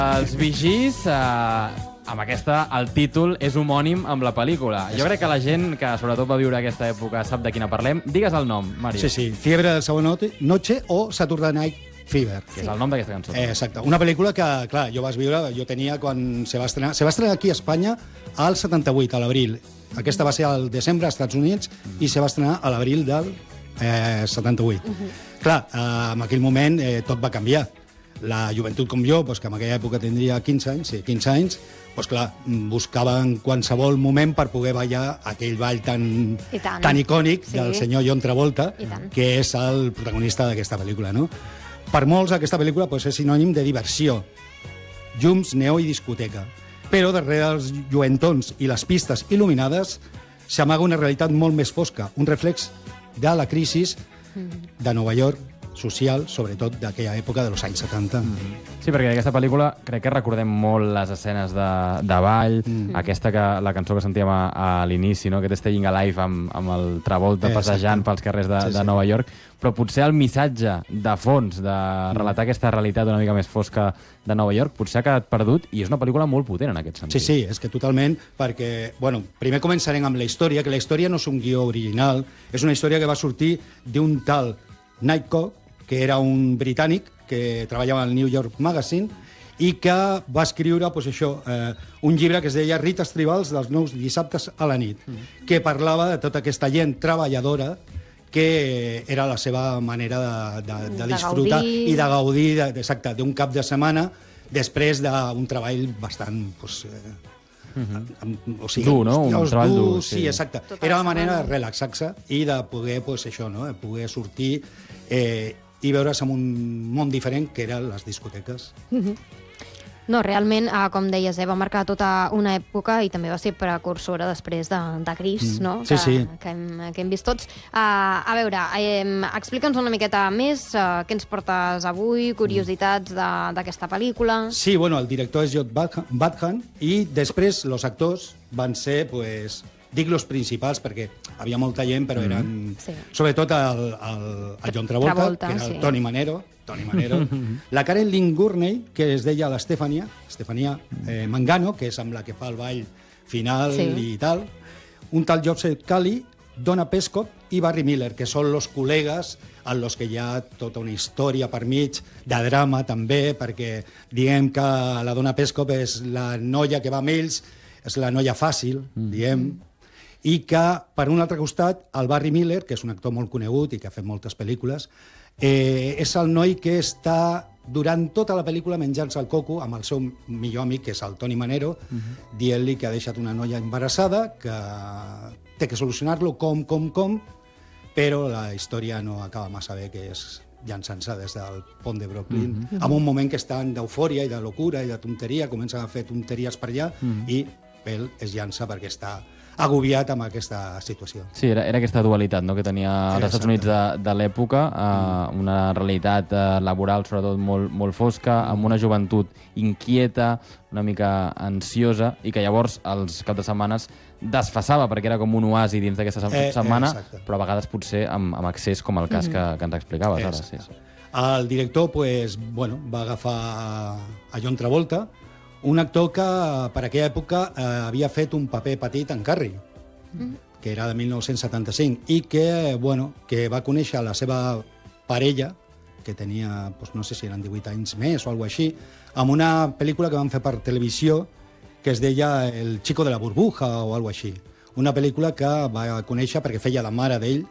Els Vigis, amb aquesta, el títol és homònim amb la pel·lícula. Jo crec que la gent que sobretot va viure aquesta època sap de quina parlem. Digues el nom, Mario. Sí, Fiebre del Sábado Noche o Saturday Night Fever. Que és el nom d'aquesta cançó. Exacte. Una pel·lícula que, clar, jo vaig viure, jo tenia quan se va estrenar. Se va estrenar aquí a Espanya al 78, a l'abril. Aquesta va ser al desembre als Estats Units i se va estrenar a l'abril del 78. Clar, en aquell moment tot va canviar. La joventut com jo, que en aquella època tindria 15 anys, clar, buscava en qualsevol moment per poder ballar aquell ball tan icònic del senyor John Travolta, que és el protagonista d'aquesta pel·lícula, no? Per molts, aquesta pel·lícula és sinònim de diversió, llums, neo i discoteca. Però darrere dels lluentons i les pistes il·luminades s'amaga una realitat molt més fosca, un reflex de la crisi de Nova York, social, sobretot d'aquella època dels anys 70. Sí, perquè d'aquesta pel·lícula crec que recordem molt les escenes de ball, la cançó que sentíem a l'inici, no? Aquest Staying Alive amb el Travolta passejant pels carrers de Nova York, però potser el missatge de fons de relatar aquesta realitat una mica més fosca de Nova York potser ha quedat perdut i és una pel·lícula molt potent en aquest sentit. Sí, és que totalment, perquè, primer començarem amb la història, que la història no és un guió original, és una història que va sortir d'un tal Nightcock, que era un britànic que treballava al New York Magazine i que va escriure un llibre que es deia Rites tribals dels nous dissabtes a la nit, que parlava de tota aquesta gent treballadora que era la seva manera de disfrutar i de gaudir d'un cap de setmana després d'un treball bastant... dur, no? Un treball dur. Sí, exacte. Era la manera de relaxar-se i de poder, poder sortir i veure's en un món diferent que eren les discoteques. No, realment, com deies, va marcar tota una època i també va ser precursora després de Gris, no? Que hem vist tots. A veure, explica'ns una miqueta més què ens portes avui, curiositats d'aquesta pel·lícula... Sí, el director és John Badham i després els actors van ser, dic los principals perquè havia molta gent, però eren sobretot el John Travolta, que era el Tony Manero, la Karen Lynn Gurney, que es deia l'Estefania Mangano, que és amb la que fa el ball final i tal, un tal Joseph Cali, Donna Pescow i Barry Miller, que són els col·legues en els que hi ha tota una història per mig, de drama també, perquè diguem que la Donna Pescow és la noia que va amb ells, és la noia fàcil, diguem, i que, per un altre costat, el Barry Miller, que és un actor molt conegut i que ha fet moltes pel·lícules, és el noi que està durant tota la pel·lícula menjant-se el coco amb el seu millor amic, que és el Tony Manero, dient-li que ha deixat una noia embarassada, que té que solucionar-lo com, però la història no acaba massa bé, que és llançant-se des del pont de Brooklyn, en un moment que estan d'eufòria i de locura i de tonteria, comencen a fer tonteries per allà, i ell es llança perquè està agobiat amb aquesta situació. Sí, era aquesta dualitat, no?, que tenia els Estats Units de l'època, una realitat laboral sobretot molt fosca, amb una joventut inquieta, una mica ansiosa, i que llavors els caps de setmanes desfasava perquè era com un oasi dins d'aquesta setmana, però a vegades potser amb excés, com el cas que ens explicaves ara. Sí. El director va agafar a John Travolta, un actor que per aquella època havia fet un paper petit en Carrie, que era de 1975, i que va conèixer la seva parella, que tenia, no sé si eren 18 anys més o alguna cosa així, amb una pel·lícula que van fer per televisió que es deia El chico de la burbuja o alguna cosa així. Una pel·lícula que va conèixer perquè feia de mare d'ell